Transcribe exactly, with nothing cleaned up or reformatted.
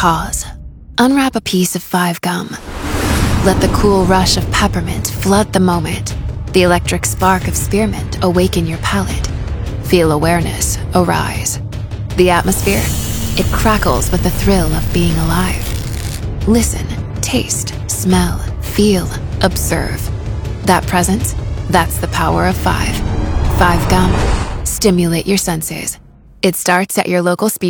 Pause. Unwrap a piece of Five Gum. Let the cool rush of peppermint flood the moment. The electric spark of spearmint awaken your palate. Feel awareness arise. The atmosphere, it crackles with the thrill of being alive. Listen, taste, smell, feel, observe. That presence, that's the power of five. Five Gum. Stimulate your senses. It starts at your local speed.